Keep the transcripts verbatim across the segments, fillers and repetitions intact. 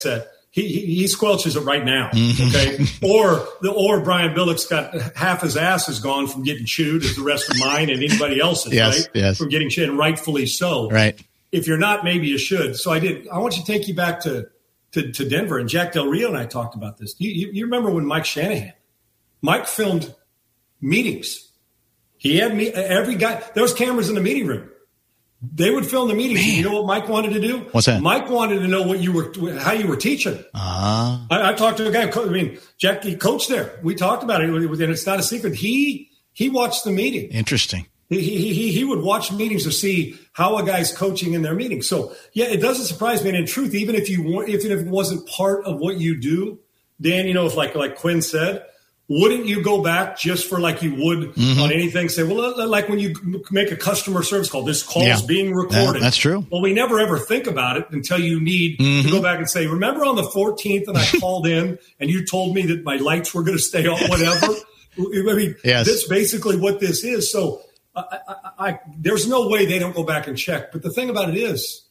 said, he, he he squelches it right now. Okay, or the or Brian Billick's got half his ass is gone from getting chewed, as the rest of mine and anybody else's, yes, right? Yes, from getting chewed, and rightfully so. Right. If you're not, maybe you should. So I did. I want you to take you back to to, to Denver, and Jack Del Rio and I talked about this. You, you you remember when Mike Shanahan, Mike filmed meetings. He had me every guy. There was cameras in the meeting room. They would film the meetings. You know what Mike wanted to do? What's that? Mike wanted to know what you were, how you were teaching. Uh-huh. I, I talked to a guy. I mean, Jack, he coached there. We talked about it, and it's not a secret. He he watched the meeting. Interesting. He he he, he would watch meetings to see how a guy's coaching in their meetings. So yeah, it doesn't surprise me. And in truth, even if you weren't, even if it wasn't part of what you do, Dan, you know, if like like Quinn said, wouldn't you go back just for like you would mm-hmm. on anything? Say, well, like when you make a customer service call, this call is yeah. being recorded. Yeah, that's true. Well, we never ever think about it until you need mm-hmm. to go back and say, remember on the fourteenth and I called in and you told me that my lights were going to stay on, whatever. I mean, yes. that's basically what this is. So I, I, I, there's no way they don't go back and check. But the thing about it is,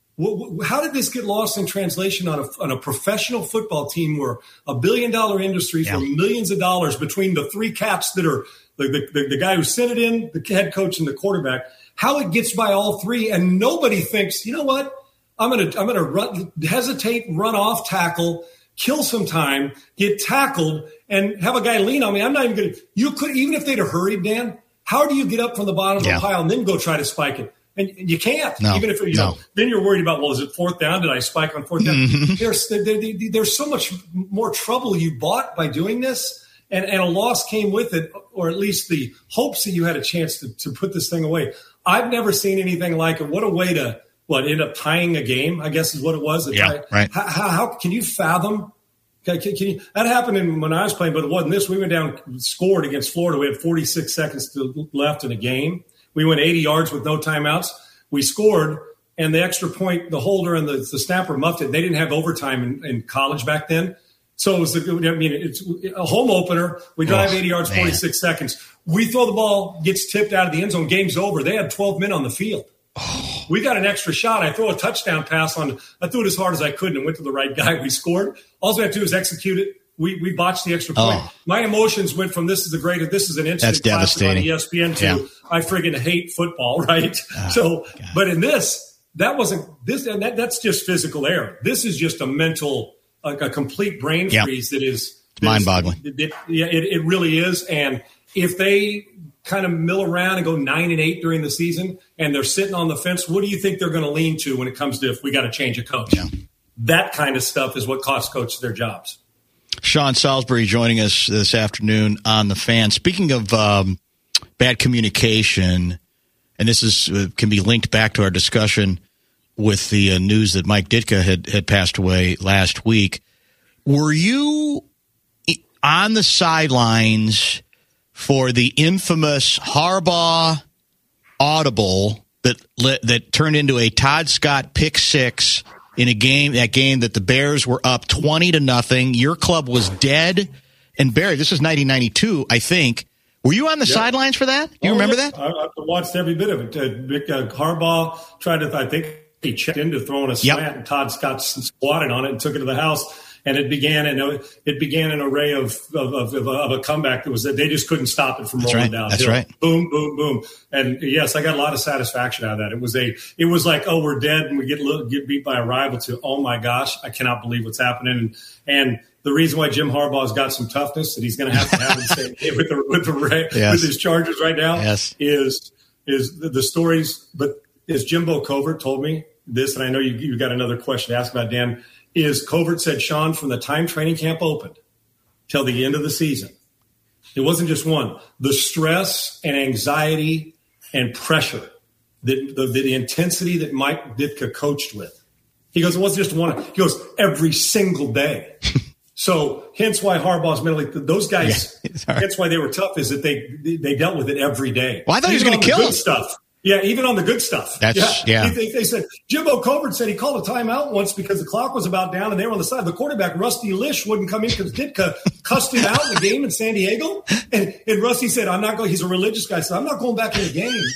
how did this get lost in translation on a, on a professional football team where a billion dollar industry yeah. for millions of dollars between the three cats that are the, the, the guy who sent it in, the head coach, and the quarterback, how it gets by all three. And nobody thinks, you know what, I'm going to I'm going to run, hesitate, run off, tackle, kill some time, get tackled, and have a guy lean on me. I'm not even going to – you could – even if they'd have hurried, Dan, how do you get up from the bottom of yeah. the pile and then go try to spike it? And you can't, no, even if you no. know, then you're worried about, well, is it fourth down? Did I spike on fourth down? Mm-hmm. There's there, there, there's so much more trouble you bought by doing this, and, and a loss came with it, or at least the hopes that you had a chance to, to put this thing away. I've never seen anything like it. What a way to, what, end up tying a game, I guess is what it was. Yeah, tie, right. How, how, how can you fathom? Can, can you, that happened in, when I was playing, but it wasn't this. We went down, scored against Florida. We had forty-six seconds to, left in a game. We went eighty yards with no timeouts. We scored, and the extra point, the holder and the, the snapper muffed it. They didn't have overtime in, in college back then. So it was, the, I mean, it's a home opener. We drive oh, eighty yards, man. forty-six seconds. We throw the ball, gets tipped out of the end zone, game's over. They had twelve men on the field. Oh. We got an extra shot. I throw a touchdown pass on, I threw it as hard as I could and went to the right guy. We scored. All we have to do is execute it. We we botched the extra point. Oh. My emotions went from this is the greatest, this is an instant classic on E S P N to yeah. I friggin' hate football, right? Oh, so, God. But in this, that wasn't this, and that, that's just physical error. This is just a mental, like a complete brain yep. freeze that is mind-boggling. It, it, yeah, it, it really is. And if they kind of mill around and go nine and eight during the season, and they're sitting on the fence, what do you think they're going to lean to when it comes to if we got to change a coach? Yeah. That kind of stuff is what costs coaches their jobs. Sean Salisbury joining us this afternoon on The Fan. Speaking of um, bad communication, and this is uh, can be linked back to our discussion with the uh, news that Mike Ditka had, had passed away last week. Were you on the sidelines for the infamous Harbaugh audible that that turned into a Todd Scott pick six in a game, that game that the Bears were up twenty to nothing? Your club was dead and buried. This is nineteen ninety-two, I think. Were you on the yep. sidelines for that? Do you oh, remember yeah. that? I, I watched every bit of it. Uh, uh, Harbaugh tried to, I think he checked into throwing a slant, yep. and Todd Scott squatted on it and took it to the house. And it began, and it began an array of of, of, of a comeback that was that they just couldn't stop it from That's rolling right. down. That's right. Boom, boom, boom. And yes, I got a lot of satisfaction out of that. It was a, it was like, oh, we're dead, and we get get beat by a rival. To oh my gosh, I cannot believe what's happening. And, and the reason why Jim Harbaugh's got some toughness that he's going to have to have with the with the yes. with his Chargers right now yes. is is the, the stories. But as Jimbo Covert told me this, and I know you you got another question to ask about, Dan. Is Covert said, Sean, from the time training camp opened till the end of the season, it wasn't just one. The stress and anxiety and pressure, that the, the intensity that Mike Ditka coached with. He goes, it wasn't just one. He goes, every single day. So hence why Harbaugh's mentally, those guys, yeah, hence why they were tough, is that they they dealt with it every day. Well, I thought Even he was going to kill him. Stuff. Yeah, even on the good stuff. That's, yeah. yeah. They, they said, Jimbo Covert said he called a timeout once because the clock was about down and they were on the side. The quarterback, Rusty Lish, wouldn't come in because Ditka cussed him out in the game in San Diego. And, and Rusty said, I'm not going, he's a religious guy, so I'm not going back in the game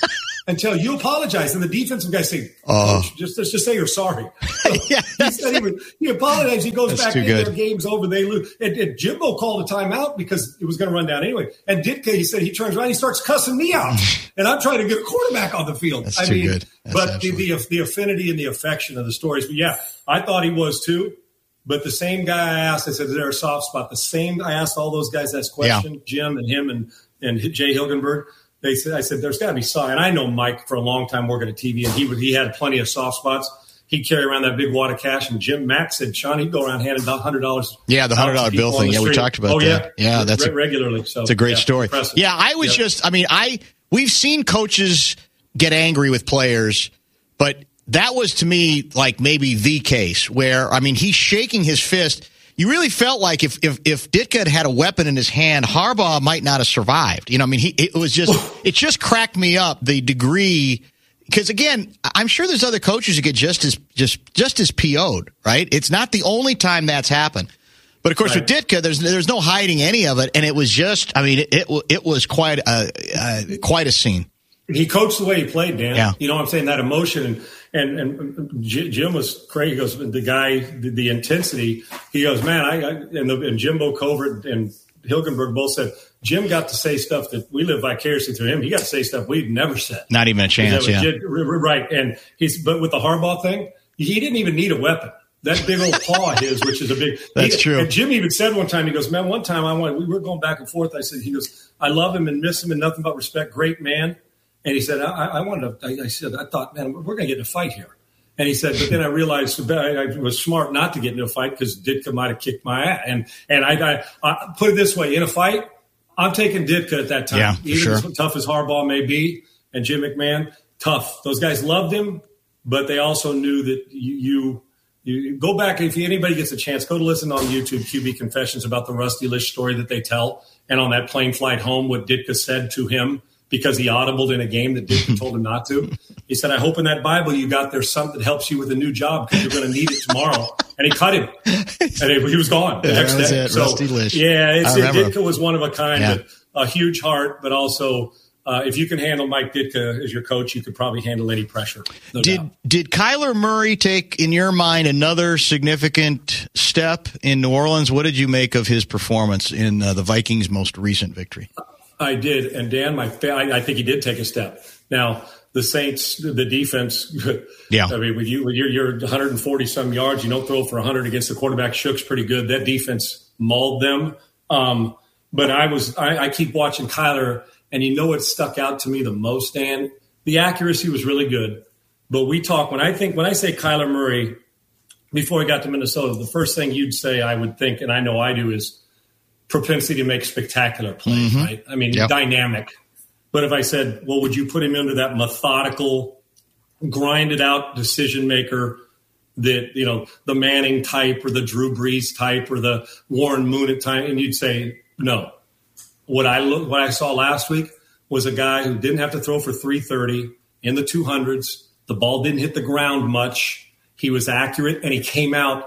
until you apologize. And the defensive guy say, uh, Coach, just, let's just say you're sorry. So yeah, he said he, would, he apologized. He goes back in, their game's over. They lose. And, and Jimbo called a timeout because it was going to run down anyway. And Ditka, he said, he turns around, he starts cussing me out. And I'm trying to get a quarterback on the field. That's I too mean, good. That's but the, the, the affinity and the affection of the stories. But yeah, I thought he was too. But the same guy I asked, I said, is there a soft spot? The same, I asked all those guys that question, yeah. Jim and him and, and Jay Hilgenberg. They said, I said, there's got to be some. And I know Mike for a long time working at T V, and he would, he had plenty of soft spots. He'd carry around that big wad of cash. And Jim Mack said, Sean, he'd go around handing one hundred dollars. Yeah, the one hundred dollar bill thing. Yeah, we talked about oh, that. Yeah, yeah that's Re- regularly. So it's a great yeah, story. Impressive. Yeah, I was yep. just, I mean, I we've seen coaches get angry with players, but that was to me like maybe the case where, I mean, he's shaking his fist. You really felt like if if if Ditka had had a weapon in his hand, Harbaugh might not have survived. You know, I mean, he it was just it just cracked me up the degree, because again, I'm sure there's other coaches who get just as just just as P O'd, right? It's not the only time that's happened, but of course right. with Ditka, there's there's no hiding any of it, and it was just, I mean, it it, it was quite a uh, quite a scene. He coached the way he played, Dan. Yeah. You know what I'm saying? That emotion. And and, and Jim was crazy. He goes, the guy, the, the intensity, he goes, man, I, I and, the, and Jimbo Covert and Hilgenberg both said, Jim got to say stuff that we live vicariously through him. He got to say stuff we'd never said. Not even a chance, yeah. Jim, right. And he's, but with the Harbaugh thing, he didn't even need a weapon. That big old paw of his, which is a big. That's he, true. And Jim even said one time, he goes, man, one time I wanted, we were going back and forth. I said, he goes, I love him and miss him and nothing but respect. Great man. And he said, I, I wanted to, I, I said, I thought, man, we're going to get in a fight here. And he said, but then I realized I was smart not to get into a fight because Ditka might have kicked my ass. And and I, I, I put it this way, in a fight, I'm taking Ditka at that time. Yeah, Even sure. as tough as Harbaugh may be and Jim McMahon, tough. Those guys loved him, but they also knew that you, you, you go back. If anybody gets a chance, go to listen on YouTube, Q B Confessions, about the Rusty Lish story that they tell. And on that plane flight home, what Ditka said to him, because he audibled in a game that Ditka told him not to. He said, I hope in that Bible you got there something that helps you with a new job because you're going to need it tomorrow. And he cut him. And he was gone the yeah, next day. It, so, Rusty Lish. Yeah, it's, it, Ditka was one of a kind, yeah. but a huge heart, but also uh, if you can handle Mike Ditka as your coach, you could probably handle any pressure. No did doubt. Did Kyler Murray take, in your mind, another significant step in New Orleans? What did you make of his performance in uh, the Vikings' most recent victory? I did, and Dan, my I, I think he did take a step. Now the Saints, the defense, yeah. I mean, with you, with your your one hundred forty some yards, you don't throw for one hundred against the quarterback. Shook's pretty good. That defense mauled them. Um, but I was, I, I keep watching Kyler, and you know what stuck out to me the most, Dan? The accuracy was really good. But we talk when I think when I say Kyler Murray, before he got to Minnesota, the first thing you'd say, I would think, and I know I do, is propensity to make spectacular plays, mm-hmm. right? I mean, yep. dynamic. But if I said, well, would you put him into that methodical, grinded out decision maker that, you know, the Manning type or the Drew Brees type or the Warren Moon at time? And you'd say, no. What I look, what I saw last week was a guy who didn't have to throw for three thirty in the two hundreds. The ball didn't hit the ground much. He was accurate and he came out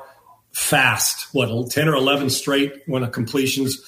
fast, what, ten or eleven straight when a completions.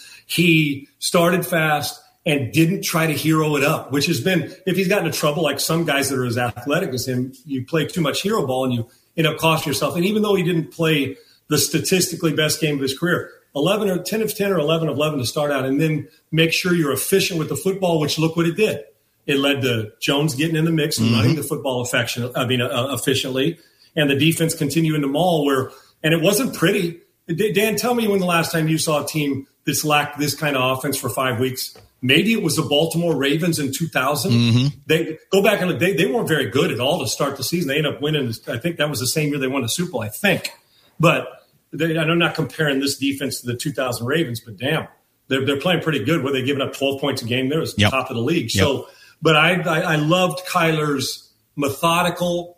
He started fast and didn't try to hero it up, which has been, if he's gotten into trouble, like some guys that are as athletic as him, you play too much hero ball and you end up costing yourself. And even though he didn't play the statistically best game of his career, eleven or ten of ten or eleven of eleven to start out, and then make sure you're efficient with the football, which look what it did. It led to Jones getting in the mix and mm-hmm. running the football affection, I mean, uh, efficiently, and the defense continuing to maul where, and it wasn't pretty. Dan, tell me when the last time you saw a team that's lacked this kind of offense for five weeks. Maybe it was the Baltimore Ravens in two thousand. Mm-hmm. They go back and look, they, they weren't very good at all to start the season. They ended up winning. I think that was the same year they won the Super Bowl, I think. But they, I'm not comparing this defense to the two thousand Ravens, but damn, they're, they're playing pretty good. Where they giving up twelve points a game, they're at the yep. top of the league. Yep. So, but I, I, I loved Kyler's methodical,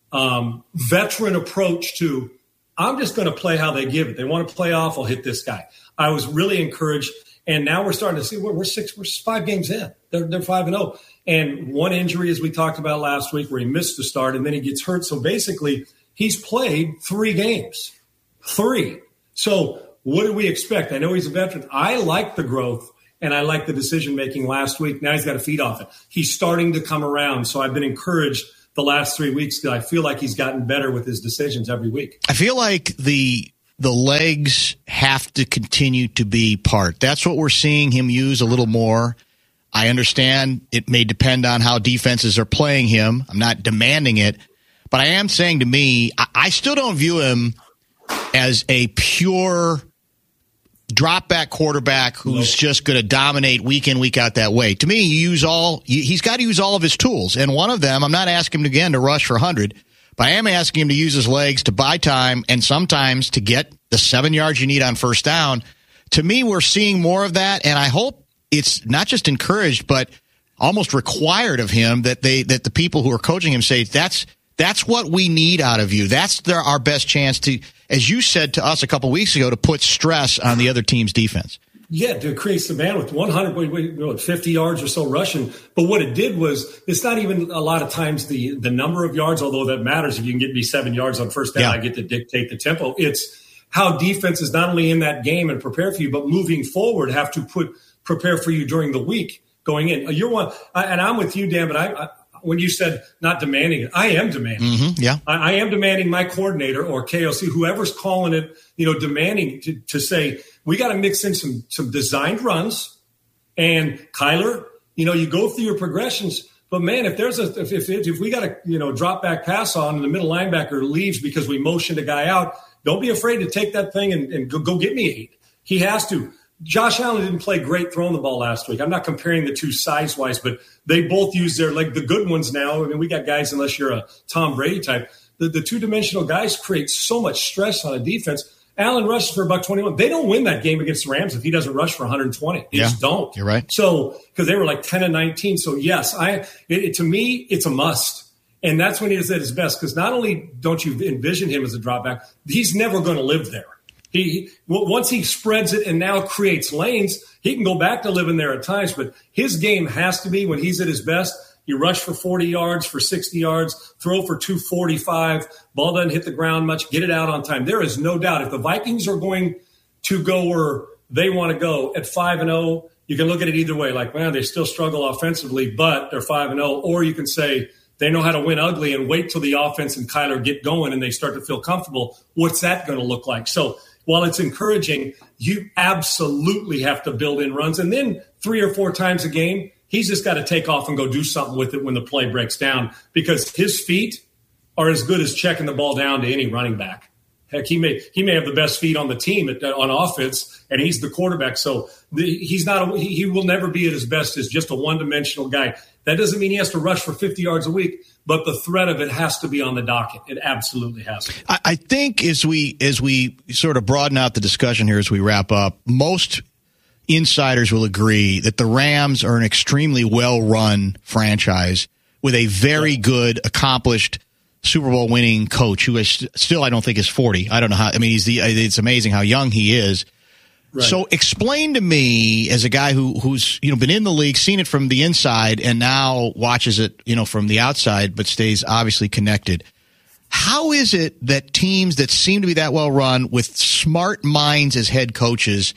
um, veteran approach to, I'm just going to play how they give it. They want to play off, I'll hit this guy. I was really encouraged. And now we're starting to see we're, we're six, we're five games in. They're, they're five and oh. And one injury, as we talked about last week, where he missed the start and then he gets hurt. So basically, he's played three games, three. So what do we expect? I know he's a veteran. I like the growth. And I like the decision-making last week. Now he's got to feed off it. He's starting to come around. So I've been encouraged the last three weeks because I feel like he's gotten better with his decisions every week. I feel like the the legs have to continue to be part. That's what we're seeing him use a little more. I understand it may depend on how defenses are playing him. I'm not demanding it. But I am saying to me, I, I still don't view him as a pure drop-back quarterback who's nope. just going to dominate week in, week out that way. To me, you use all he's got to use all of his tools. And one of them, I'm not asking him again to rush for one hundred, but I am asking him to use his legs to buy time and sometimes to get the seven yards you need on first down. To me, we're seeing more of that, and I hope it's not just encouraged, but almost required of him that they that the people who are coaching him say, that's that's what we need out of you. That's their, our best chance to, as you said to us a couple weeks ago, to put stress on the other team's defense. Yeah, to create some bandwidth, one hundred, fifty yards or so rushing. But what it did was, it's not even a lot of times the, the number of yards, although that matters. If you can get me seven yards on first down, yeah. I get to dictate the tempo. It's how defenses not only in that game and prepare for you, but moving forward have to put prepare for you during the week going in. You're one, and I'm with you, Dan, but I, I when you said not demanding it, I am demanding. Mm-hmm, yeah, I, I am demanding my coordinator or K O C, whoever's calling it, you know, demanding to, to say, we got to mix in some some designed runs. And Kyler, you know, you go through your progressions, but man, if there's a if if, if we got a you know drop back pass on and the middle linebacker leaves because we motioned a guy out, don't be afraid to take that thing and, and go, go get me eight. He has to. Josh Allen didn't play great throwing the ball last week. I'm not comparing the two size-wise, but they both use their, like the good ones now. I mean, we got guys, unless you're a Tom Brady type, the, the two-dimensional guys create so much stress on a defense. Allen rushes for about twenty-one. They don't win that game against the Rams if he doesn't rush for one hundred twenty. They yeah, just don't. You're right. So, because they were like ten and nineteen. So, yes, I it, it, to me, it's a must. And that's when he is at his best, because not only don't you envision him as a drop back, he's never going to live there. He, he once he spreads it and now creates lanes, he can go back to living there at times. But his game has to be, when he's at his best, you rush for forty yards, for sixty yards, throw for two forty-five, ball doesn't hit the ground much, get it out on time. There is no doubt if the Vikings are going to go where they want to go at five and oh, you can look at it either way. Like, man, they still struggle offensively, but they're five and oh. Or you can say they know how to win ugly and wait till the offense and Kyler get going and they start to feel comfortable. What's that going to look like? So while it's encouraging, you absolutely have to build in runs. And then three or four times a game, he's just got to take off and go do something with it when the play breaks down, because his feet are as good as checking the ball down to any running back. Heck, he may he may have the best feet on the team at, on offense, and he's the quarterback. So the, he's not a, he, he will never be at his best as just a one-dimensional guy. That doesn't mean he has to rush for fifty yards a week, but the threat of it has to be on the docket. It absolutely has to. I, I think as we as we sort of broaden out the discussion here as we wrap up, most insiders will agree that the Rams are an extremely well-run franchise with a very good, accomplished Super Bowl winning coach who is still, I don't think, is forty. I don't know how. I mean, he's the. It's amazing how young he is. Right. So explain to me, as a guy who who's you know been in the league, seen it from the inside, and now watches it you know from the outside, but stays obviously connected. How is it that teams that seem to be that well run with smart minds as head coaches,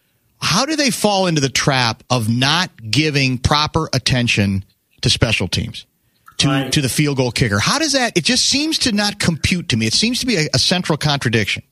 how do they fall into the trap of not giving proper attention to special teams, to right. to the field goal kicker? How does that? It just seems to not compute to me. It seems to be a, a central contradiction.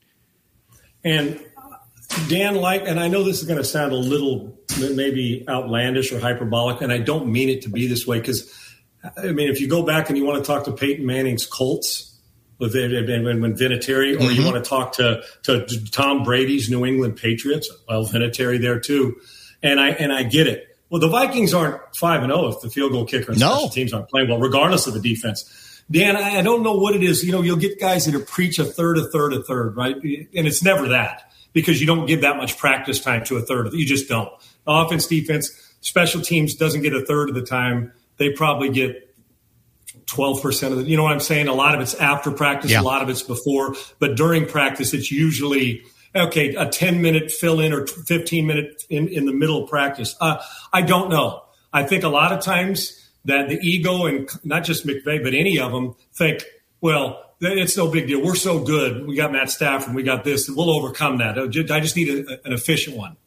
And Dan, like, and I know this is going to sound a little maybe outlandish or hyperbolic, and I don't mean it to be this way, because, I mean, if you go back and you want to talk to Peyton Manning's Colts with when Vinatieri, or mm-hmm. you want to talk to, to Tom Brady's New England Patriots, well, Vinatieri there too, and I and I get it. Well, the Vikings aren't five and zero if the field goal kicker and no. special teams aren't playing well, regardless of the defense. Dan, I, I don't know what it is. You know, you'll get guys that preach a third, a third, a third, right? And it's never that, because you don't give that much practice time to a third. You just don't. Offense, defense, special teams doesn't get a third of the time. They probably get twelve percent of the, you know what I'm saying? A lot of it's after practice. Yeah. A lot of it's before. But during practice, it's usually, okay, a ten-minute fill-in or fifteen-minute in, in the middle of practice. Uh, I don't know. I think a lot of times that the ego, and not just McVay, but any of them, think, well, it's no big deal. We're so good. We got Matt Stafford. We got this. And we'll overcome that. I just need a, an efficient one.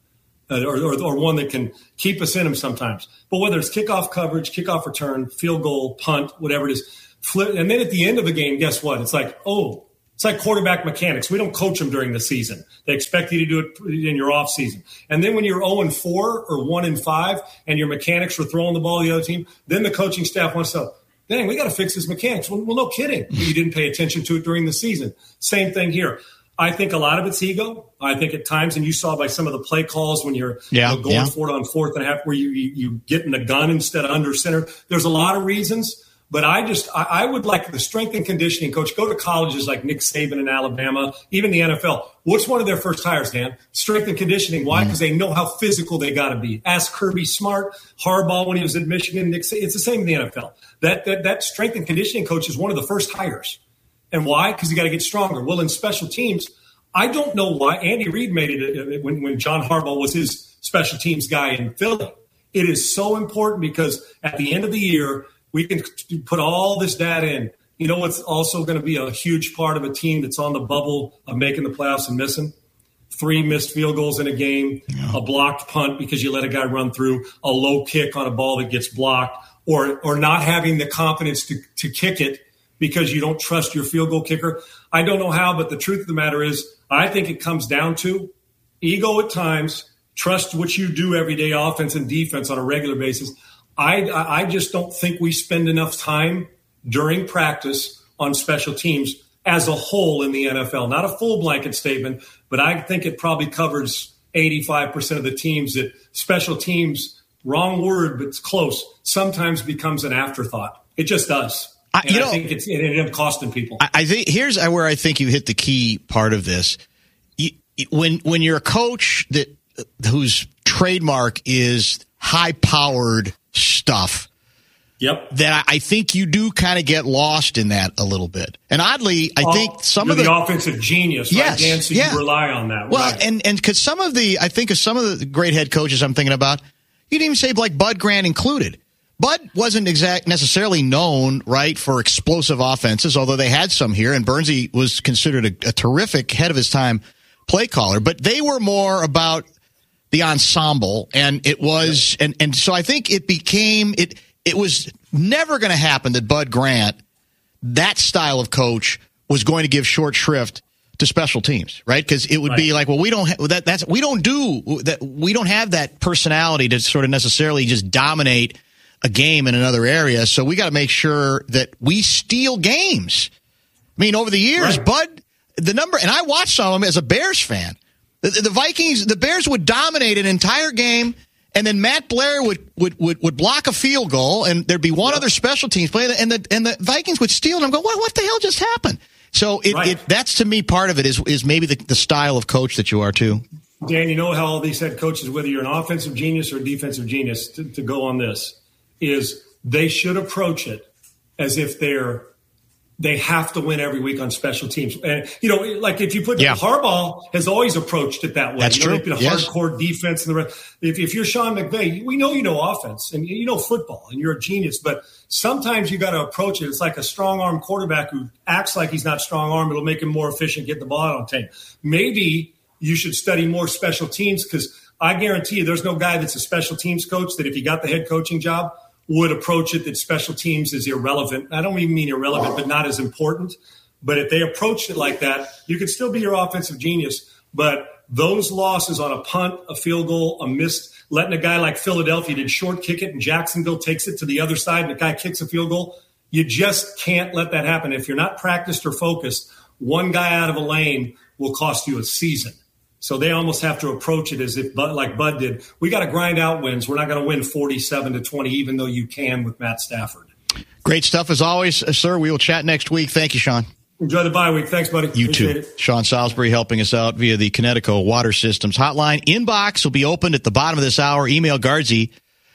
uh, or, or, or one that can keep us in them sometimes. But whether it's kickoff coverage, kickoff return, field goal, punt, whatever it is, flip. And then at the end of the game, guess what? It's like, oh, it's like quarterback mechanics. We don't coach them during the season. They expect you to do it in your off season. And then when you're oh and four or one and five and your mechanics were throwing the ball to the other team, then the coaching staff wants to, dang, we got to fix his mechanics. Well, well, no kidding. You didn't pay attention to it during the season. Same thing here. I think a lot of it's ego. I think at times, and you saw by some of the play calls when you're yeah, you know, going yeah. for it on fourth and a half, where you, you, you get in the gun instead of under center. There's a lot of reasons. But I just, I, I would like the strength and conditioning coach, go to colleges like Nick Saban in Alabama, even the N F L. What's one of their first hires, Dan? Strength and conditioning. Why? Because mm. they know how physical they got to be. Ask Kirby Smart, Harbaugh when he was at Michigan, Nick Saban. It's the same in the N F L. That, that, that strength and conditioning coach is one of the first hires. And why? Because you got to get stronger. Well, in special teams, I don't know why. Andy Reid made it when, when John Harbaugh was his special teams guy in Philly. It is so important because at the end of the year, we can put all this data in. You know what's also going to be a huge part of a team that's on the bubble of making the playoffs and missing? Three missed field goals in a game, yeah. a blocked punt because you let a guy run through, a low kick on a ball that gets blocked, or or not having the confidence to, to kick it because you don't trust your field goal kicker. I don't know how, but the truth of the matter is I think it comes down to ego at times, trust what you do every day, offense and defense on a regular basis. I, I just don't think we spend enough time during practice on special teams as a whole in the N F L. Not a full blanket statement, but I think it probably covers eighty-five percent of the teams that special teams, wrong word, but it's close, sometimes becomes an afterthought. It just does. I, you I know, think it's, it ended up costing people. I, I think here's where I think you hit the key part of this. You, when when you're a coach that whose trademark is high-powered stuff. Yep. That I think you do kind of get lost in that a little bit. And oddly, I oh, think some of the, the offensive genius, right? Yes, Dan, so yeah. you rely on that. Well, right. and and because some of the, I think of some of the great head coaches I'm thinking about, you didn't even say like Bud Grant included. Bud wasn't exact necessarily known, right, for explosive offenses, although they had some here, and Bernsey was considered a, a terrific head of his time play caller. But they were more about the ensemble, and it was, and, and so I think it became, it it was never going to happen that Bud Grant, that style of coach, was going to give short shrift to special teams, right? Because it would right. be like, well, we don't ha- that that's we don't do that, we don't have that personality to sort of necessarily just dominate a game in another area, so we got to make sure that we steal games. I mean, over the years, right. Bud, the number, and I watched some of them as a Bears fan. The, the Vikings, the Bears would dominate an entire game, and then Matt Blair would would, would, would block a field goal, and there'd be one yep. other special teams play, and the and the Vikings would steal, and I'm going, what, what the hell just happened? So it, right. it that's, to me, part of it is is maybe the, the style of coach that you are, too. Dan, you know how all these head coaches, whether you're an offensive genius or a defensive genius, to, to go on this, is they should approach it as if they're they have to win every week on special teams. And, you know, like if you put yeah. Harbaugh has always approached it that way. That's you know, true. They've been a yes. hardcore defense. And the rest. If, if you're Sean McVay, we know you know offense and you know football and you're a genius. But sometimes you got to approach it. It's like a strong-arm quarterback who acts like he's not strong-arm. It'll make him more efficient, get the ball out on time. Maybe you should study more special teams because I guarantee you there's no guy that's a special teams coach that if he got the head coaching job – would approach it that special teams is irrelevant. I don't even mean irrelevant, but not as important. But if they approached it like that, you could still be your offensive genius. But those losses on a punt, a field goal, a missed, letting a guy like Philadelphia did short kick it and Jacksonville takes it to the other side and the guy kicks a field goal, you just can't let that happen. If you're not practiced or focused, one guy out of a lane will cost you a season. So they almost have to approach it as if, like Bud did, we got to grind out wins. We're not going to win forty-seven to twenty, even though you can with Matt Stafford. Great stuff as always, sir. We will chat next week. Thank you, Sean. Enjoy the bye week. Thanks, buddy. You Appreciate too. It. Sean Salisbury helping us out via the Connecticut Water Systems hotline. Inbox will be opened at the bottom of this hour. Email Guardsy,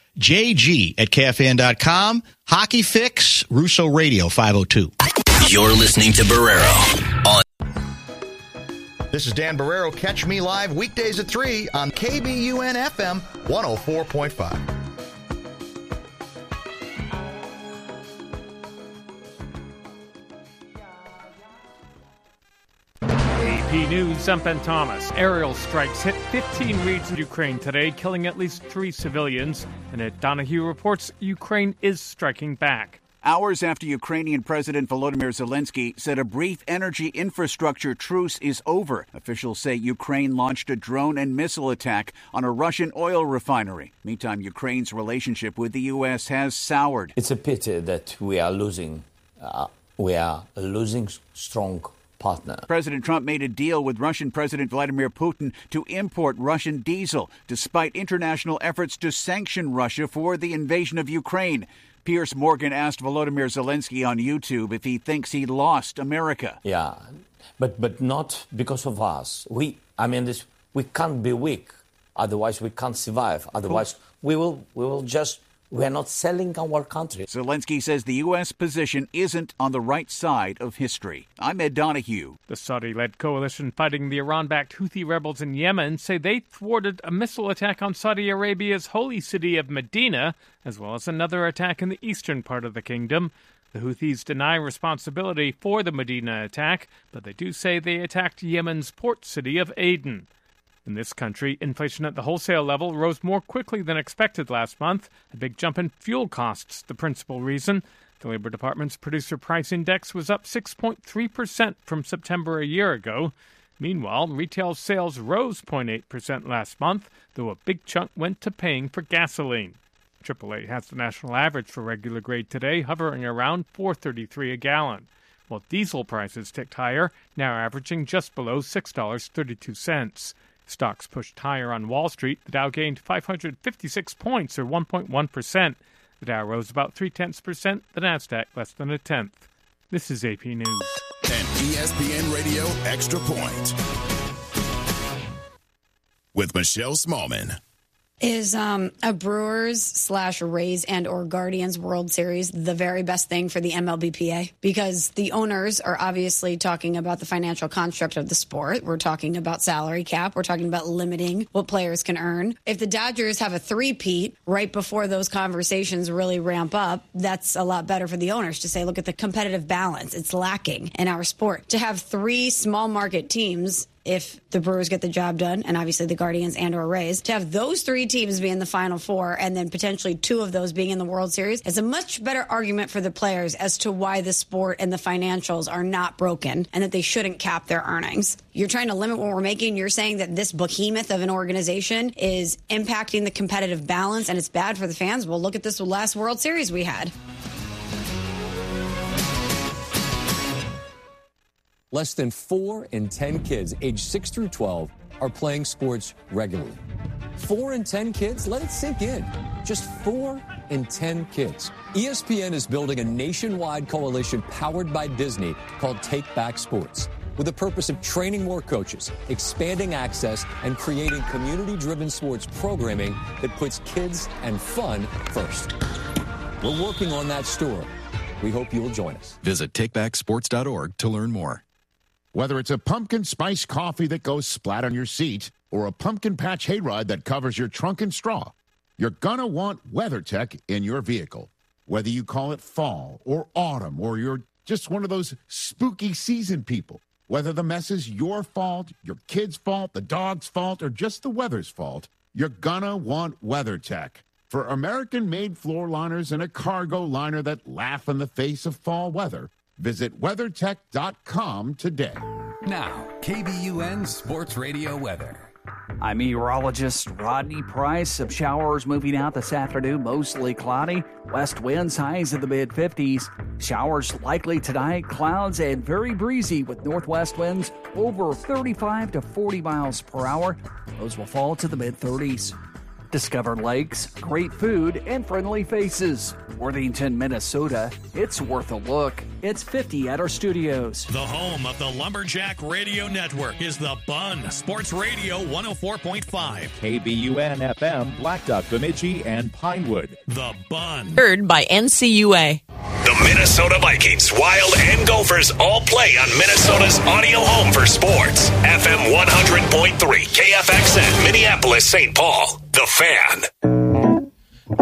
J G at K F A N dot com. Hockey Fix, Russo Radio, five oh two. You're listening to Barrero on. This is Dan Barrero. Catch me live weekdays at three on K B U N F M one oh four point five. A P News, I'm Ben Thomas. Aerial strikes hit fifteen regions in Ukraine today, killing at least three civilians. And Ed Donahue reports Ukraine is striking back. Hours after Ukrainian President Volodymyr Zelensky said a brief energy infrastructure truce is over, officials say Ukraine launched a drone and missile attack on a Russian oil refinery. Meantime, Ukraine's relationship with the U S has soured. It's a pity that we are losing. Uh, we are losing strong partner. President Trump made a deal with Russian President Vladimir Putin to import Russian diesel, despite international efforts to sanction Russia for the invasion of Ukraine. Piers Morgan asked Volodymyr Zelensky on YouTube if he thinks he lost America. Yeah, but but not because of us. We, I mean, this we can't be weak. Otherwise, we can't survive. Otherwise, we will we will just. We are not selling our country. Zelensky says the U S position isn't on the right side of history. I'm Ed Donahue. The Saudi-led coalition fighting the Iran-backed Houthi rebels in Yemen say they thwarted a missile attack on Saudi Arabia's holy city of Medina, as well as another attack in the eastern part of the kingdom. The Houthis deny responsibility for the Medina attack, but they do say they attacked Yemen's port city of Aden. In this country, inflation at the wholesale level rose more quickly than expected last month. A big jump in fuel costs, the principal reason. The Labor Department's Producer Price Index was up six point three percent from September a year ago. Meanwhile, retail sales rose zero point eight percent last month, though a big chunk went to paying for gasoline. triple A has the national average for regular grade today, hovering around four dollars and thirty-three cents a gallon, while diesel prices ticked higher, now averaging just below six dollars and thirty-two cents. Stocks pushed higher on Wall Street. The Dow gained five hundred fifty-six points, or one point one percent. The Dow rose about three-tenths percent, the Nasdaq less than a tenth. This is A P News. An E S P N Radio Extra Point with Michelle Smallman. Is um, a Brewers slash Rays and or Guardians World Series the very best thing for the M L B P A? Because the owners are obviously talking about the financial construct of the sport. We're talking about salary cap. We're talking about limiting what players can earn. If the Dodgers have a three-peat right before those conversations really ramp up, that's a lot better for the owners to say, look at the competitive balance. It's lacking in our sport. To have three small market teams, if the Brewers get the job done, and obviously the Guardians and or Rays, to have those three teams be in the Final Four and then potentially two of those being in the World Series is a much better argument for the players as to why the sport and the financials are not broken and that they shouldn't cap their earnings. You're trying to limit what we're making. You're saying that this behemoth of an organization is impacting the competitive balance and it's bad for the fans. Well, look at this last World Series we had. Less than four in ten kids aged six through twelve are playing sports regularly. Four in ten kids? Let it sink in. Just four in ten kids. E S P N is building a nationwide coalition powered by Disney called Take Back Sports, with the purpose of training more coaches, expanding access, and creating community-driven sports programming that puts kids and fun first. We're working on that story. We hope you'll join us. Visit take back sports dot org to learn more. Whether it's a pumpkin spice coffee that goes splat on your seat or a pumpkin patch hayride that covers your trunk and straw, you're gonna want WeatherTech in your vehicle. Whether you call it fall or autumn or you're just one of those spooky season people, whether the mess is your fault, your kid's fault, the dog's fault, or just the weather's fault, you're gonna want WeatherTech. For American-made floor liners and a cargo liner that laugh in the face of fall weather, visit weather tech dot com today. Now, K B U N Sports Radio weather. I'm meteorologist Rodney Price. Some showers moving out this afternoon, mostly cloudy. West winds highs in the mid fifties. Showers likely tonight, clouds and very breezy with northwest winds over thirty-five to forty miles per hour. Those will fall to the mid thirties. Discover lakes, great food, and friendly faces. Worthington, Minnesota. It's worth a look. It's fifty at our studios. The home of the Lumberjack Radio Network is The Bun, Sports Radio one oh four point five. K B U N F M, Black Duck, Bemidji, and Pinewood. The Bun. Heard by N C U A. The Minnesota Vikings, Wild, and Gophers all play on Minnesota's audio home for sports. F M one hundred point three, K F X N, Minneapolis, Saint Paul. The Fan.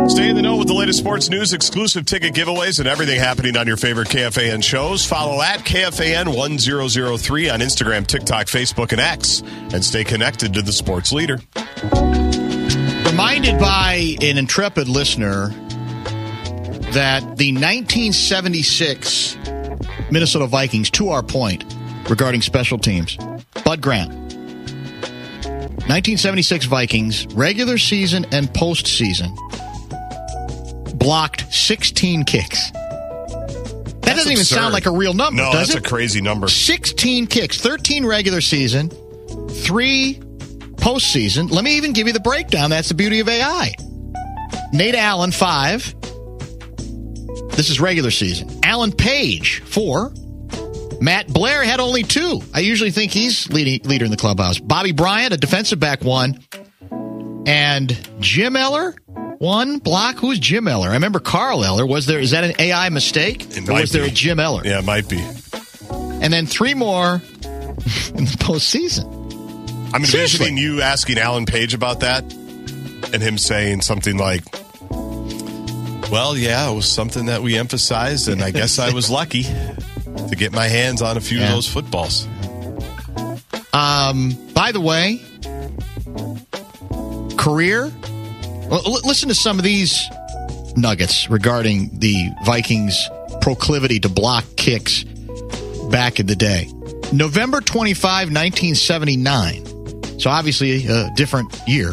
Stay in the know with the latest sports news, exclusive ticket giveaways, and everything happening on your favorite K F A N shows. Follow at K F A N one thousand three on Instagram, TikTok, Facebook, and X. And stay connected to the sports leader. Reminded by an intrepid listener that the nineteen seventy-six Minnesota Vikings, to our point regarding special teams, Bud Grant, nineteen seventy-six Vikings, regular season and postseason, blocked sixteen kicks. That That's doesn't even absurd. sound like a real number, No, does that's it? a crazy number. sixteen kicks, thirteen regular season, three postseason. Let me even give you the breakdown. That's the beauty of A I. Nate Allen, five. This is regular season. Alan Page, four. Matt Blair had only two. I usually think he's leading, leader in the clubhouse. Bobby Bryant, a defensive back, one. And Jim Eller, one block. Who's Jim Eller? I remember Carl Eller. Was there? Is that an A I mistake? It or might was there be. a Jim Eller? Yeah, it might be. And then three more in the postseason. I'm Seriously. envisioning you asking Alan Page about that and him saying something like, well, yeah, it was something that we emphasized, and I guess I was lucky to get my hands on a few Yeah. of those footballs. Um, by the way, career. Well, l- listen to some of these nuggets regarding the Vikings' proclivity to block kicks back in the day. November twenty-fifth, nineteen seventy-nine. So obviously a different year.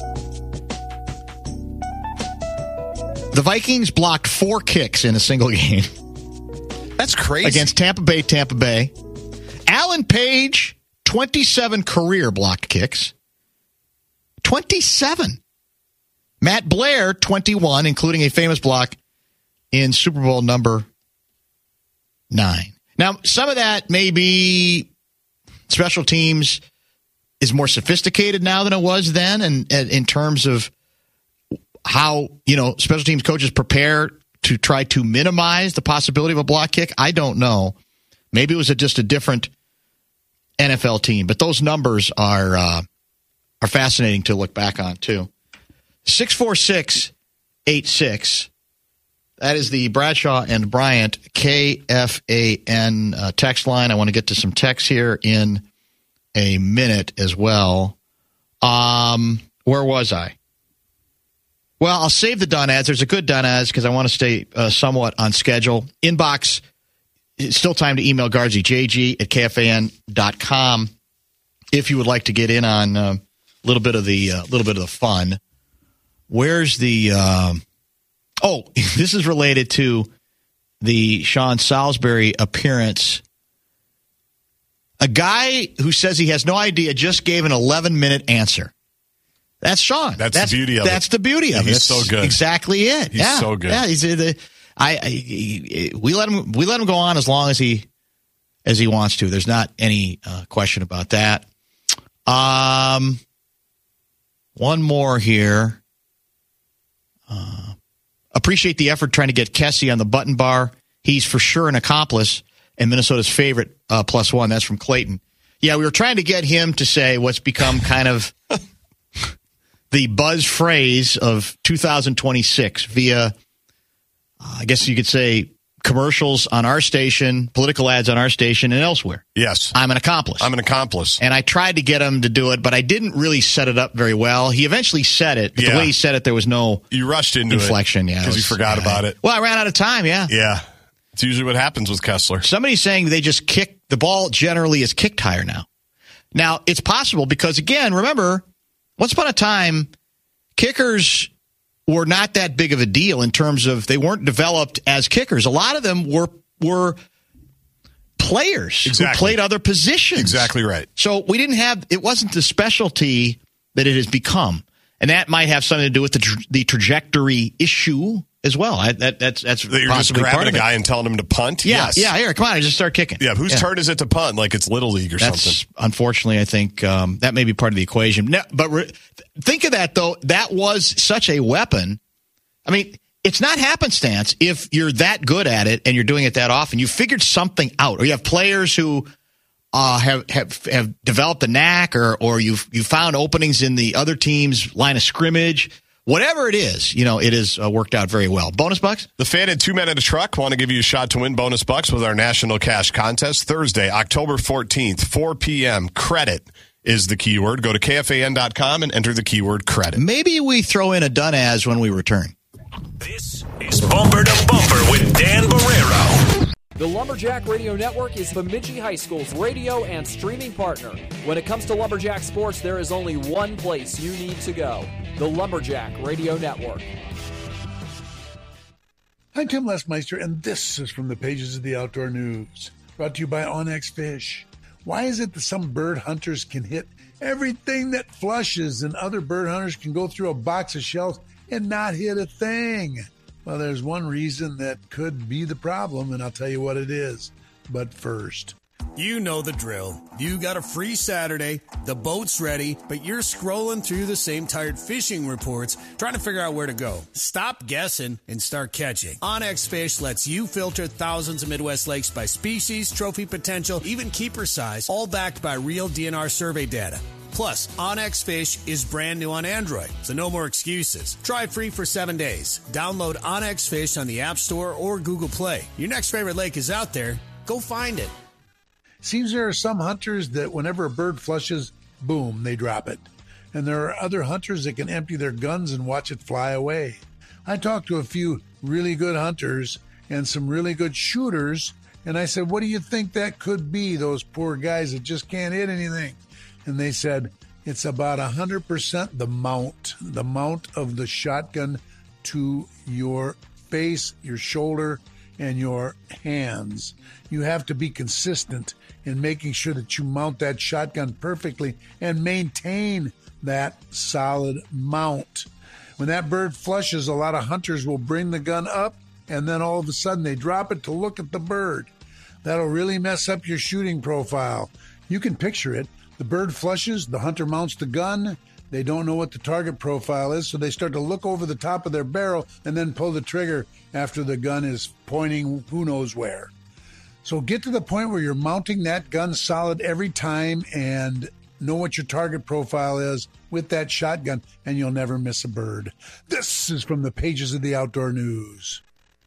The Vikings blocked four kicks in a single game. That's crazy. Against Tampa Bay, Tampa Bay. Alan Page, twenty-seven career blocked kicks. twenty-seven. Matt Blair, twenty-one, including a famous block in Super Bowl number nine. Now, some of that may be special teams is more sophisticated now than it was then, and, and in terms of how, you know, special teams coaches prepare to try to minimize the possibility of a block kick. I don't know. Maybe it was a, just a different N F L team, but those numbers are uh, are fascinating to look back on too. six four six eight six. That is the Bradshaw and Bryant K F A N uh, text line. I want to get to some texts here in a minute as well. Um, where was I? Well, I'll save the Don ads. There's a good Don ads because I want to stay uh, somewhat on schedule. Inbox, it's still time to email Guardsy, J G at K F A N dot com if you would like to get in on a uh, little bit of the uh, little bit of the fun. Where's the um, oh, this is related to the Sean Salisbury appearance. A guy who says he has no idea just gave an eleven-minute answer. That's Sean. That's, that's the beauty of that's it. That's the beauty of he's it. He's so good. Exactly it. He's yeah. so good. Yeah, he's the. I, I he, we let him we let him go on as long as he as he wants to. There's not any uh, question about that. Um, one more here. Uh, appreciate the effort trying to get Kessie on the button bar. He's for sure an accomplice and Minnesota's favorite uh, plus one. That's from Clayton. Yeah, we were trying to get him to say what's become kind of the buzz phrase of two thousand twenty-six via, uh, I guess you could say, commercials on our station, political ads on our station, and elsewhere. Yes. I'm an accomplice. I'm an accomplice. And I tried to get him to do it, but I didn't really set it up very well. He eventually said it, but yeah. the way he said it, there was no you rushed into inflection. it Yeah, because you forgot yeah. about it. Well, I ran out of time, yeah. Yeah. It's usually what happens with Kessler. Somebody's saying they just kick, the ball generally is kicked higher now. Now, it's possible because, again, remember, once upon a time, kickers were not that big of a deal in terms of they weren't developed as kickers. A lot of them were were players exactly. who played other positions. Exactly right. So we didn't have, it wasn't the specialty that it has become. And that might have something to do with the tra- the trajectory issue as well. I, that, that's that's that you're just grabbing a guy and telling him to punt? Yeah, yes. yeah, here, come on, just start kicking. Yeah, whose yeah. turn is it to punt? Like it's Little League or that's, something. Unfortunately, I think um, that may be part of the equation. No, but re- think of that, though. That was such a weapon. I mean, it's not happenstance if you're that good at it and you're doing it that often. You figured something out, or you have players who uh, have, have have developed a knack, or or you've you found openings in the other team's line of scrimmage. whatever it is, you know, it has uh, worked out very well. Bonus bucks? The Fan and Two Men in a Truck want to give you a shot to win bonus bucks with our National Cash Contest Thursday, October fourteenth, four p.m. Credit is the keyword. Go to K F A N dot com and enter the keyword credit. Maybe we throw in a done as when we return. This is Bumper to Bumper with Dan Barrero. The Lumberjack Radio Network is Bemidji High School's radio and streaming partner. When it comes to Lumberjack sports, there is only one place you need to go. The Lumberjack Radio Network. I'm Tim Lesmeister, and this is from the pages of the Outdoor News. Brought to you by Onyx Fish. Why is it that some bird hunters can hit everything that flushes and other bird hunters can go through a box of shells and not hit a thing? Well, there's one reason that could be the problem, and I'll tell you what it is. But first, you know the drill. You got a free Saturday, the boat's ready, but you're scrolling through the same tired fishing reports trying to figure out where to go. Stop guessing and start catching. Onyx Fish lets you filter thousands of Midwest lakes by species, trophy potential, even keeper size, all backed by real D N R survey data. Plus, Onyx Fish is brand new on Android, so no more excuses. Try it free for seven days. Download Onyx Fish on the App Store or Google Play. Your next favorite lake is out there. Go find it. Seems there are some hunters that whenever a bird flushes, boom, they drop it. And there are other hunters that can empty their guns and watch it fly away. I talked to a few really good hunters and some really good shooters, and I said, what do you think that could be, those poor guys that just can't hit anything? And they said, it's about one hundred percent the mount, the mount of the shotgun to your face, your shoulder, and your hands. You have to be consistent in making sure that you mount that shotgun perfectly and maintain that solid mount. When that bird flushes, a lot of hunters will bring the gun up, and then all of a sudden they drop it to look at the bird. That'll really mess up your shooting profile. You can picture it. The bird flushes, the hunter mounts the gun, they don't know what the target profile is, so they start to look over the top of their barrel and then pull the trigger after the gun is pointing who knows where. So get to the point where you're mounting that gun solid every time and know what your target profile is with that shotgun, and you'll never miss a bird. This is from the pages of the Outdoor News.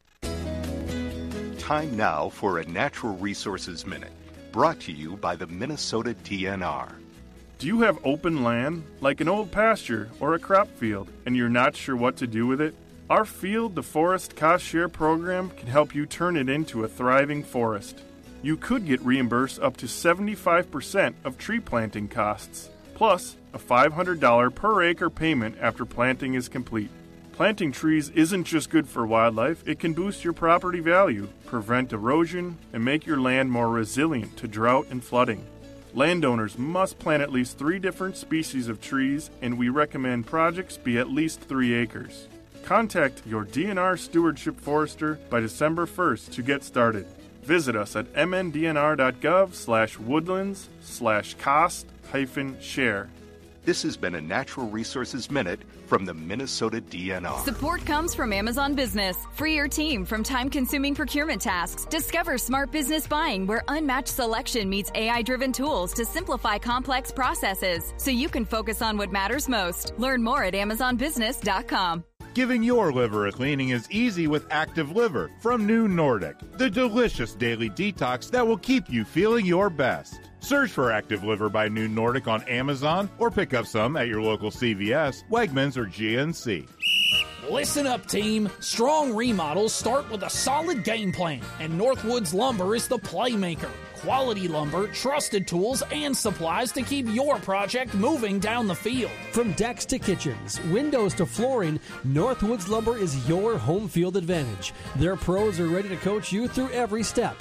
Time now for a Natural Resources Minute. Brought to you by the Minnesota D N R. Do you have open land, like an old pasture or a crop field, and you're not sure what to do with it? Our Field to Forest Cost Share program can help you turn it into a thriving forest. You could get reimbursed up to seventy-five percent of tree planting costs, plus a five hundred dollars per acre payment after planting is complete. Planting trees isn't just good for wildlife, it can boost your property value, prevent erosion, and make your land more resilient to drought and flooding. Landowners must plant at least three different species of trees, and we recommend projects be at least three acres. Contact your D N R Stewardship Forester by December first to get started. Visit us at m n d n r dot gov slash woodlands slash cost hyphen share. This has been a Natural Resources Minute from the Minnesota D N R. Support comes from Amazon Business. Free your team from time-consuming procurement tasks. Discover smart business buying where unmatched selection meets A I-driven tools to simplify complex processes so you can focus on what matters most. Learn more at amazon business dot com. Giving your liver a cleaning is easy with Active Liver from New Nordic, the delicious daily detox that will keep you feeling your best. Search for Active Liver by New Nordic on Amazon or pick up some at your local C V S, Wegmans, or G N C. Listen up, team. Strong remodels start with a solid game plan, and Northwoods Lumber is the playmaker. Quality lumber, trusted tools, and supplies to keep your project moving down the field. From decks to kitchens, windows to flooring, Northwoods Lumber is your home field advantage. Their pros are ready to coach you through every step.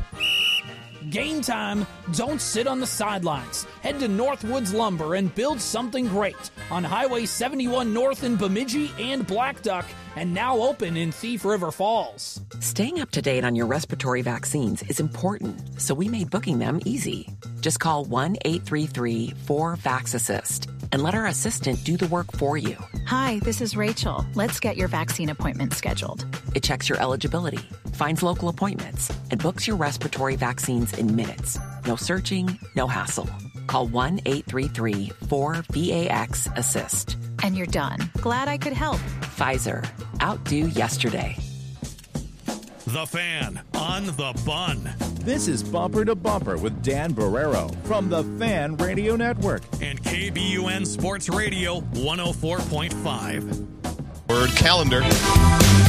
Game time, don't sit on the sidelines. Head to Northwoods Lumber and build something great on Highway seventy-one North in Bemidji and Black Duck, and now open in Thief River Falls. Staying up to date on your respiratory vaccines is important, so we made booking them easy. Just call one eight three three four vax assist and let our assistant do the work for you. Hi, this is Rachel. Let's get your vaccine appointment scheduled. It checks your eligibility, finds local appointments, and books your respiratory vaccines in minutes. No searching, no hassle. Call one eight three three four V A X assist. And you're done. Glad I could help. Pfizer. Outdo yesterday. The Fan on the Bun. This is Bumper to Bumper with Dan Barrero from the Fan Radio Network. And K B U N Sports Radio one oh four point five. Word calendar.